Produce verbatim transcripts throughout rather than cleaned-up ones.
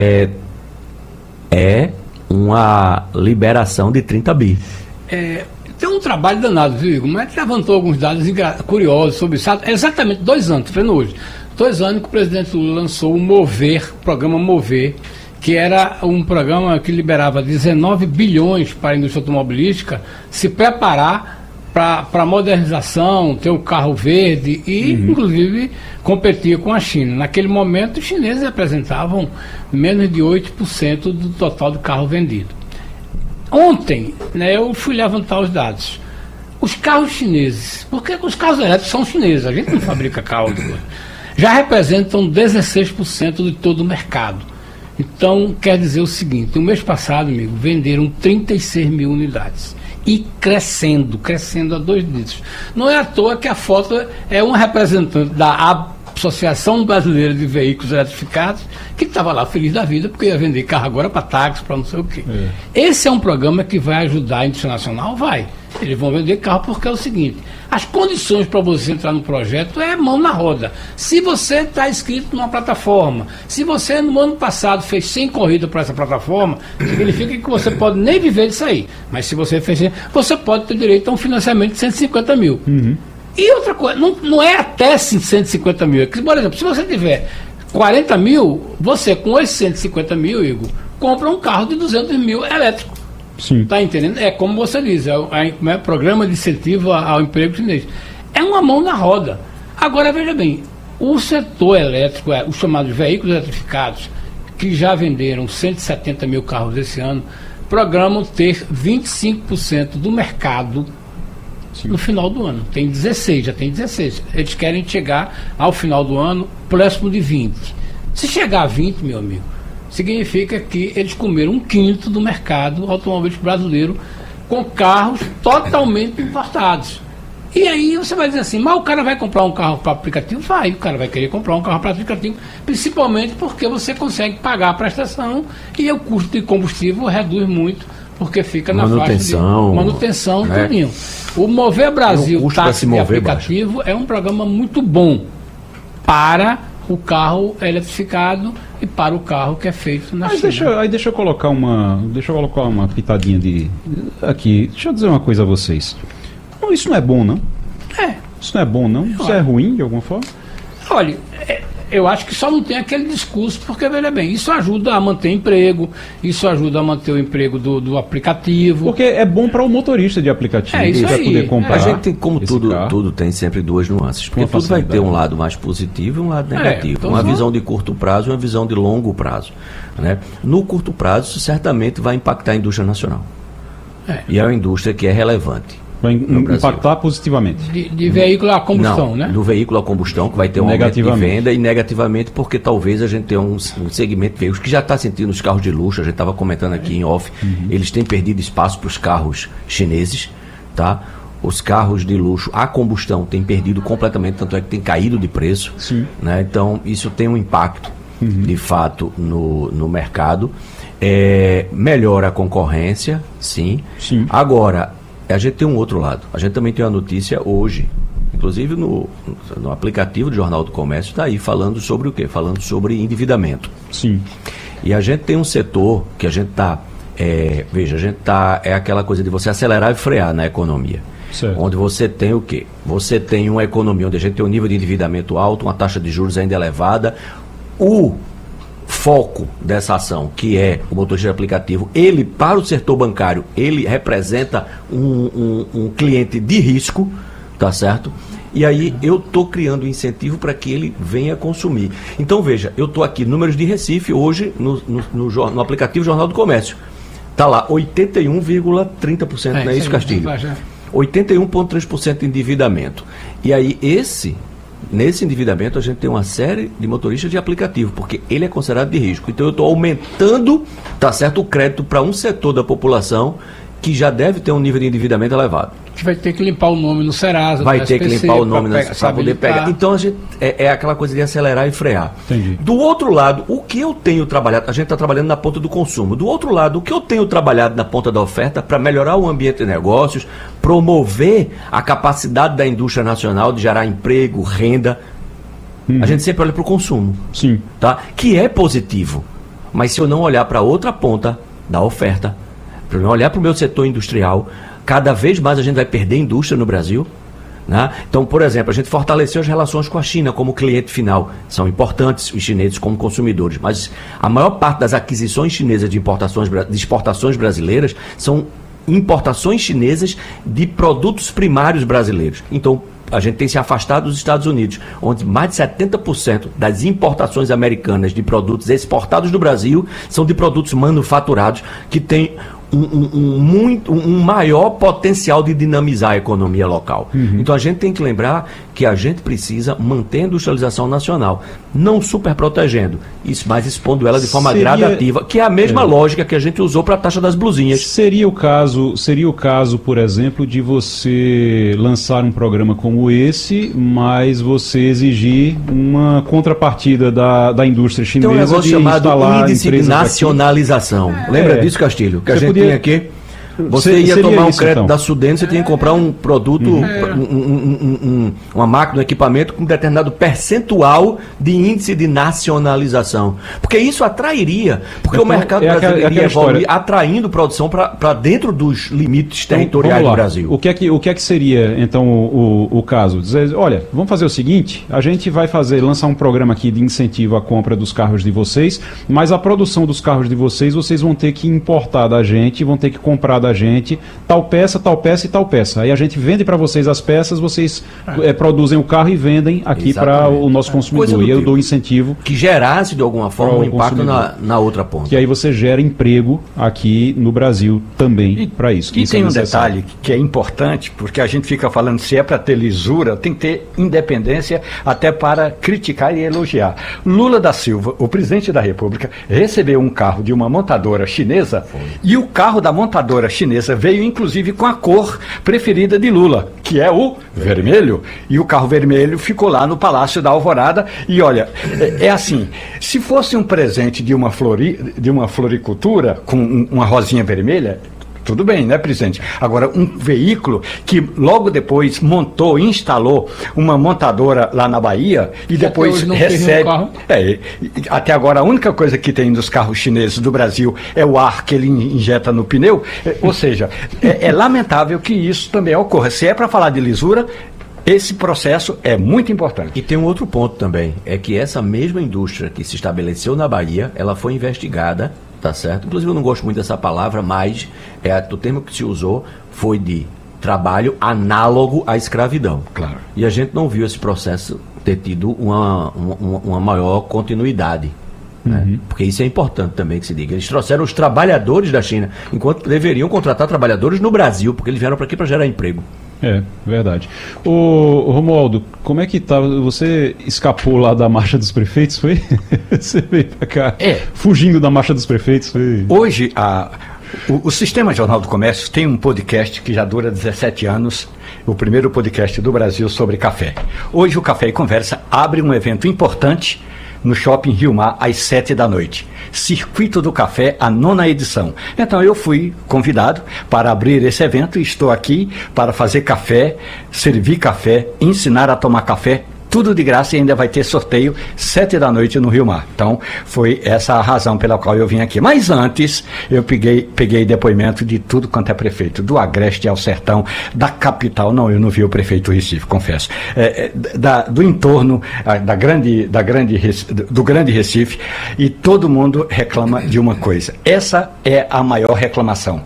é, é uma liberação de trinta bi. É, tem um trabalho danado, viu, Igor? Mas levantou alguns dados curiosos sobre isso. É exatamente dois anos, estou vendo hoje. Dois anos que o presidente Lula lançou o Mover, o programa Mover, que era um programa que liberava dezenove bilhões para a indústria automobilística se preparar para a modernização, ter um carro verde e, uhum. inclusive, competir com a China. Naquele momento, os chineses representavam menos de oito por cento do total do carro vendido. Ontem, né, eu fui levantar os dados. Os carros chineses, porque os carros elétricos são chineses, a gente não fabrica carro, já representam dezesseis por cento de todo o mercado. Então, quer dizer o seguinte, no mês passado, amigo, venderam trinta e seis mil unidades. E crescendo, crescendo a dois dígitos. Não é à toa que a foto é um representante da Associação Brasileira de Veículos Eletrificados, que estava lá feliz da vida, porque ia vender carro agora para táxi, para não sei o quê. É. Esse é um programa que vai ajudar a indústria nacional? Vai. Eles vão vender carro porque é o seguinte, as condições para você entrar no projeto é mão na roda. Se você está inscrito numa plataforma, se você no ano passado fez cem corridas para essa plataforma, significa que você pode nem viver disso aí. Mas se você fez cem, você pode ter direito a um financiamento de cento e cinquenta mil. Uhum. E outra coisa, não, não é até cento e cinquenta mil. Por exemplo, se você tiver quarenta mil, você com esses cento e cinquenta mil, Igor, compra um carro de duzentos mil elétrico. Sim. Tá entendendo? É como você diz, é o é, é, programa de incentivo ao emprego chinês. É uma mão na roda. Agora, veja bem, o setor elétrico, é, os chamados veículos eletrificados, que já venderam cento e setenta mil carros esse ano, programam ter vinte e cinco por cento do mercado. Sim. No final do ano. Tem dezesseis, já tem dezesseis. Eles querem chegar ao final do ano próximo de vinte. Se chegar a vinte, meu amigo, significa que eles comeram um quinto do mercado automobilístico brasileiro com carros totalmente importados. E aí você vai dizer assim, mas o cara vai comprar um carro para aplicativo? Vai, o cara vai querer comprar um carro para aplicativo, principalmente porque você consegue pagar a prestação e o custo de combustível reduz muito, porque fica na manutenção, faixa de manutenção, né? Tudinho. O Mover Brasil um Táxi de Aplicativo baixo. É um programa muito bom para o carro eletrificado e para o carro que é feito na China. Deixa, aí deixa eu colocar uma, deixa eu colocar uma pitadinha de aqui. Deixa eu dizer uma coisa a vocês. Não, isso não é bom, não? É. Isso não é bom, não? Isso Olha, é ruim de alguma forma? Olha, é, eu acho que só não tem aquele discurso, porque, veja bem, isso ajuda a manter emprego, isso ajuda a manter o emprego do, do aplicativo. Porque é bom para o motorista de aplicativo, é isso aí, poder comprar. A gente tem, como tudo, tudo tem sempre duas nuances, porque tudo vai ter um lado mais positivo e um lado negativo. É, então uma visão de curto prazo e uma visão de longo prazo. Né? No curto prazo, isso certamente vai impactar a indústria nacional. É. E é uma indústria que é relevante. Vai impactar positivamente. De, de veículo a combustão, Não, né? Do veículo a combustão, que vai ter um aumento de venda, e negativamente porque talvez a gente tenha um, um segmento de veículos que já está sentindo os carros de luxo, a gente estava comentando aqui em off, uhum. Eles têm perdido espaço para os carros chineses, tá? Os carros de luxo a combustão têm perdido completamente, tanto é que tem caído de preço. Sim. Né? Então isso tem um impacto, uhum. de fato, no, no mercado. É, melhora a concorrência, sim. sim. Agora, a gente tem um outro lado. A gente também tem uma notícia hoje, inclusive no, no aplicativo do Jornal do Comércio, está aí falando sobre o quê? Falando sobre endividamento. Sim. E a gente tem um setor que a gente está, é, veja, a gente está, é aquela coisa de você acelerar e frear na economia. Certo. Onde você tem o quê? Você tem uma economia onde a gente tem um nível de endividamento alto, uma taxa de juros ainda elevada. O foco dessa ação, que é o motorista de aplicativo, ele, para o setor bancário, ele representa um, um, um cliente de risco, tá certo? E aí eu estou criando incentivo para que ele venha consumir. Então veja, eu estou aqui, números de Recife, hoje, no, no, no, no aplicativo Jornal do Comércio. Está lá, oitenta e um vírgula trinta por cento, é, não é isso, Castilho? oitenta e um vírgula três por cento de endividamento. E aí esse... Nesse endividamento a gente tem uma série de motoristas de aplicativo, porque ele é considerado de risco. Então eu estou aumentando, tá certo, o crédito para um setor da população que já deve ter um nível de endividamento elevado. Que vai ter que limpar o nome no Serasa. Vai ter que limpar o nome para poder pegar. Então a gente, é, é aquela coisa de acelerar e frear. Entendi. Do outro lado, o que eu tenho trabalhado, a gente está trabalhando na ponta do consumo. Do outro lado, o que eu tenho trabalhado na ponta da oferta para melhorar o ambiente de negócios, promover a capacidade da indústria nacional de gerar emprego, renda. Hum. A gente sempre olha para o consumo. Sim. Tá? Que é positivo. Mas se eu não olhar para outra ponta da oferta, para eu não olhar para o meu setor industrial, cada vez mais a gente vai perder indústria no Brasil. Né? Então, por exemplo, a gente fortaleceu as relações com a China como cliente final. São importantes os chineses como consumidores, mas a maior parte das aquisições chinesas de, importações, de exportações brasileiras são importações chinesas de produtos primários brasileiros. Então, a gente tem se afastado dos Estados Unidos, onde mais de setenta por cento das importações americanas de produtos exportados do Brasil são de produtos manufaturados que têm Um, um, um, muito, um maior potencial de dinamizar a economia local. Uhum. Então a gente tem que lembrar que a gente precisa manter a industrialização nacional, não super protegendo, isso, mas expondo ela de forma seria, gradativa, que é a mesma é. lógica que a gente usou para a taxa das blusinhas. Seria o caso, seria o caso, por exemplo, de você lançar um programa como esse, mas você exigir uma contrapartida da, da indústria chinesa. Tem um negócio de chamado índice de nacionalização. Aqui. Lembra é. disso, Castilho? Que a gente podia... tinha aqui. Você ia tomar um crédito então da Sudene, você tinha que comprar um produto, uhum. um, um, um, um, uma máquina, um equipamento com um determinado percentual de índice de nacionalização. Porque isso atrairia, porque então, o mercado é brasileiro iria evoluir atraindo produção para dentro dos limites territoriais então, do Brasil. O que, é que, o que é que seria, então, o, o, o caso? Dizer, olha, vamos fazer o seguinte, a gente vai fazer, lançar um programa aqui de incentivo à compra dos carros de vocês, mas a produção dos carros de vocês, vocês vão ter que importar da gente, vão ter que comprar da gente, tal peça, tal peça e tal peça. Aí a gente vende para vocês as peças, vocês é. É, produzem o carro e vendem aqui para o nosso consumidor. E eu tipo, dou incentivo. Que gerasse de alguma forma um impacto na, na outra ponta. Que aí você gera emprego aqui no Brasil também para isso. E isso tem é um detalhe que é importante, porque a gente fica falando se é para ter lisura, tem que ter independência até para criticar e elogiar. Lula da Silva, o presidente da República, recebeu um carro de uma montadora chinesa Foi. e o carro da montadora chinesa veio inclusive com a cor preferida de Lula, que é o vermelho, e o carro vermelho ficou lá no Palácio da Alvorada. E olha, é, é assim, se fosse um presente de uma, flori, de uma floricultura com um, uma rosinha vermelha, tudo bem, né, presidente? Agora, um veículo que logo depois montou, instalou uma montadora lá na Bahia e que depois recebe... É, até agora, a única coisa que tem nos carros chineses do Brasil é o ar que ele injeta no pneu. É, ou seja, é, é lamentável que isso também ocorra. Se é para falar de lisura, esse processo é muito importante. E tem um outro ponto também, é que essa mesma indústria que se estabeleceu na Bahia, ela foi investigada, tá certo? Inclusive eu não gosto muito dessa palavra, mas é, o termo que se usou foi de trabalho análogo à escravidão. Claro. E a gente não viu esse processo ter tido uma, uma, uma maior continuidade. Uhum. Né? Porque isso é importante também que se diga. Eles trouxeram os trabalhadores da China, enquanto deveriam contratar trabalhadores no Brasil, porque eles vieram para aqui para gerar emprego. É, verdade. Ô, Romualdo, como é que tá? Você escapou lá da Marcha dos Prefeitos, foi? Você veio pra cá é. fugindo da Marcha dos Prefeitos, foi? Hoje, a, o, o Sistema Jornal do Comércio tem um podcast que já dura dezessete anos, o primeiro podcast do Brasil sobre café. Hoje o Café e Conversa abre um evento importante no Shopping Rio Mar, às sete da noite. Circuito do Café, a nona edição. Então eu fui convidado para abrir esse evento e estou aqui para fazer café, servir café, ensinar a tomar café, tudo de graça, e ainda vai ter sorteio sete da noite no Rio Mar. Então, foi essa a razão pela qual eu vim aqui. Mas antes, eu peguei, peguei depoimento de tudo quanto é prefeito, do Agreste ao Sertão, da capital, não, eu não vi o prefeito Recife, confesso, é, da, do entorno, da grande, da grande, do grande Recife, e todo mundo reclama de uma coisa. Essa é a maior reclamação.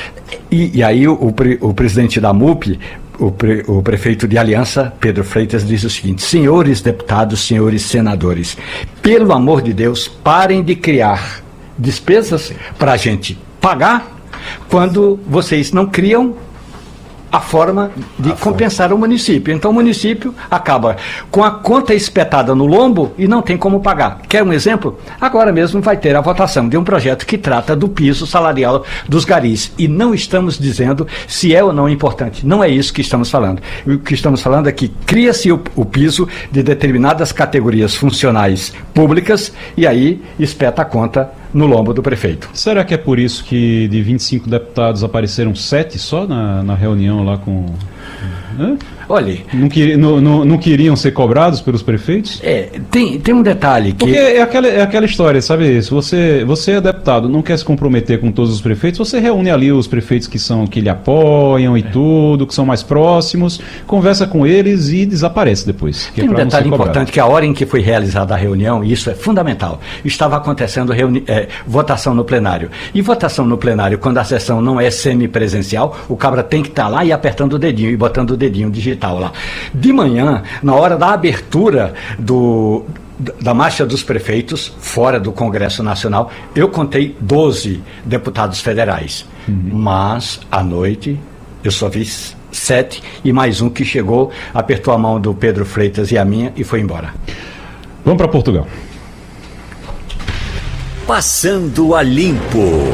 E, e aí o, o, o presidente da M U P, O, pre, o prefeito de Aliança, Pedro Freitas, diz o seguinte: senhores deputados, senhores senadores, pelo amor de Deus, parem de criar despesas para a gente pagar quando vocês não criam a forma de a compensar forma. o município. Então o município acaba com a conta espetada no lombo e não tem como pagar. Quer um exemplo? Agora mesmo vai ter a votação de um projeto que trata do piso salarial dos garis. E não estamos dizendo se é ou não importante. Não é isso que estamos falando. O que estamos falando é que cria-se o, o piso de determinadas categorias funcionais públicas e aí espeta a conta no lombo do prefeito. Será que é por isso que de vinte e cinco deputados apareceram sete só na, na reunião lá com Hã? Olha, Não, queri, não, não, não queriam ser cobrados pelos prefeitos? é, tem, tem um detalhe que... Porque é aquela, é aquela história, sabe? Se você, você é deputado, não quer se comprometer com todos os prefeitos, você reúne ali os prefeitos que são que lhe apoiam e é. tudo, que são mais próximos, conversa com eles e desaparece depois. Que tem é um detalhe importante, cobrado. que a hora em que foi realizada a reunião, e isso é fundamental, estava acontecendo reuni- é, votação no plenário. E votação no plenário, quando a sessão não é semipresencial, o cabra tem que estar lá e apertando o dedinho, e botando o dedinho digital lá. De manhã, na hora da abertura do, da marcha dos prefeitos, fora do Congresso Nacional, eu contei doze deputados federais. Uhum. Mas, à noite, eu só vi sete e mais um que chegou, apertou a mão do Pedro Freitas e a minha e foi embora. Vamos para Portugal. Passando a Limpo.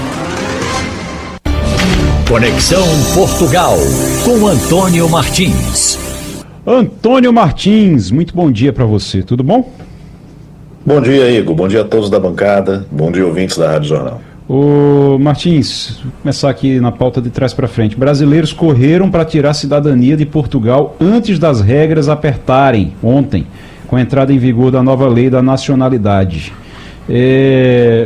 Conexão Portugal, com Antônio Martins. Antônio Martins, muito bom dia para você, tudo bom? Bom dia, Igor. Bom dia a todos da bancada. Bom dia, ouvintes da Rádio Jornal. Ô Martins, vou começar aqui na pauta de trás para frente. Brasileiros correram para tirar a cidadania de Portugal antes das regras apertarem ontem, com a entrada em vigor da nova lei da nacionalidade. É,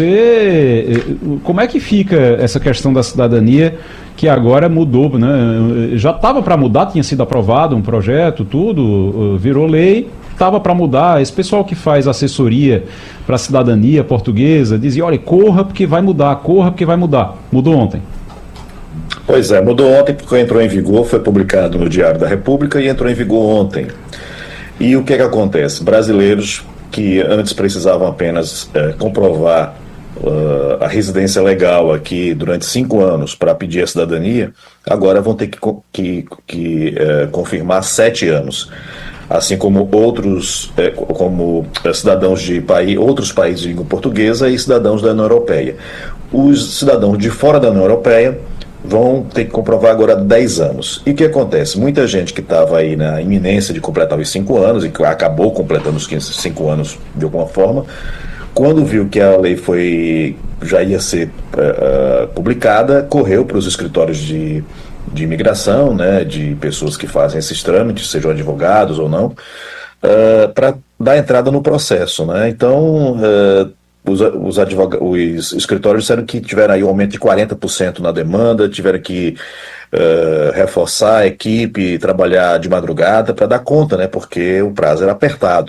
você, como é que fica essa questão da cidadania que agora mudou, né? Já estava para mudar, tinha sido aprovado um projeto, tudo, virou lei, estava para mudar. Esse pessoal que faz assessoria para a cidadania portuguesa dizia, olha, corra porque vai mudar, corra porque vai mudar. Mudou ontem. Pois é, mudou ontem porque entrou em vigor, foi publicado no Diário da República e entrou em vigor ontem. E o que é que acontece? Brasileiros que antes precisavam apenas é, comprovar uh, a residência legal aqui durante cinco anos para pedir a cidadania, agora vão ter que, que, que é, confirmar sete anos. Assim como outros, é, como cidadãos de país, outros países de língua portuguesa e cidadãos da União Europeia. Os cidadãos de fora da União Europeia vão ter que comprovar agora dez anos. E o que acontece? Muita gente que estava aí na iminência de completar os cinco anos, e que acabou completando os cinco anos de alguma forma, quando viu que a lei foi, já ia ser uh, publicada, correu para os escritórios de, de imigração, né, de pessoas que fazem esses trâmites, sejam advogados ou não, uh, para dar entrada no processo, né? Então, uh, Os, os, advog... os escritórios disseram que tiveram aí um aumento de quarenta por cento na demanda, tiveram que uh, reforçar a equipe, trabalhar de madrugada para dar conta, né, porque o prazo era apertado.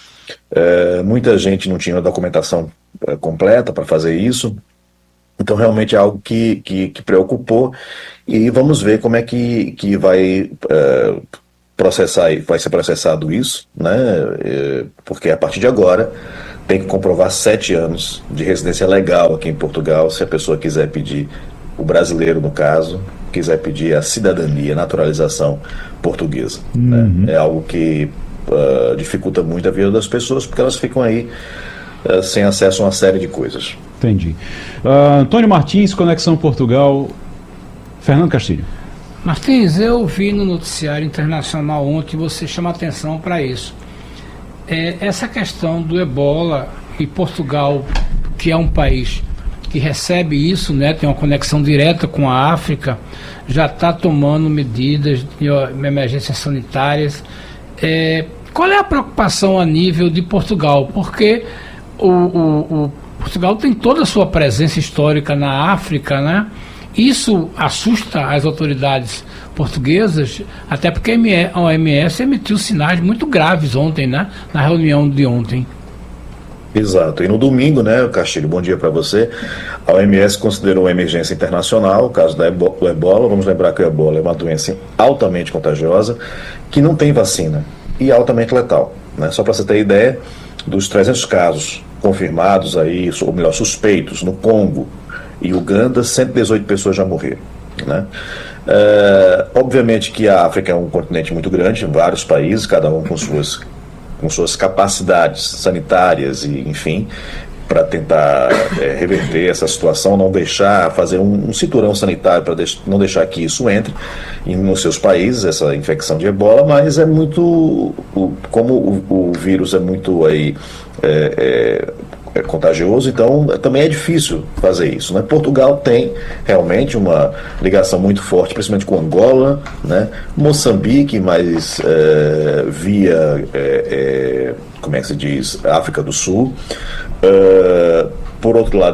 Uh, muita gente não tinha a documentação uh, completa para fazer isso, então realmente é algo que, que, que preocupou, e vamos ver como é que, que vai uh, processar, vai ser processado isso, né, uh, porque a partir de agora tem que comprovar sete anos de residência legal aqui em Portugal, se a pessoa quiser pedir, o brasileiro no caso, quiser pedir a cidadania, a naturalização portuguesa. Uhum. Né? É algo que uh, dificulta muito a vida das pessoas, porque elas ficam aí uh, sem acesso a uma série de coisas. Entendi. Uh, Antônio Martins, Conexão Portugal. Fernando Castilho. Martins, eu vi no noticiário internacional ontem, você chama atenção para isso. É, essa questão do ebola e Portugal, que é um país que recebe isso, né, tem uma conexão direta com a África, já está tomando medidas de emergências sanitárias. É, qual é a preocupação a nível de Portugal? Porque o, o, o Portugal tem toda a sua presença histórica na África, né? Isso assusta as autoridades portuguesas, até porque a O M S emitiu sinais muito graves ontem, né? Na reunião de ontem. Exato. E no domingo, né, Castilho, bom dia para você, a O M S considerou uma emergência internacional, o caso do ebola. Vamos lembrar que o ebola é uma doença altamente contagiosa, que não tem vacina e altamente letal, né? Só para você ter ideia, dos trezentos casos confirmados aí, ou melhor, suspeitos no Congo e Uganda, cento e dezoito pessoas já morreram, né? É, obviamente que a África é um continente muito grande, vários países, cada um com suas, com suas capacidades sanitárias e, enfim, para tentar é, reverter essa situação, não deixar, fazer um, um cinturão sanitário para deix, não deixar que isso entre em, nos seus países, essa infecção de ebola, mas é muito, o, como o, o vírus é muito aí, é, é, é contagioso, então é, também é difícil fazer isso, né? Portugal tem realmente uma ligação muito forte, principalmente com Angola, né? Moçambique, mas é, via, é, é, como é que se diz, África do Sul. Uh, por outro lado,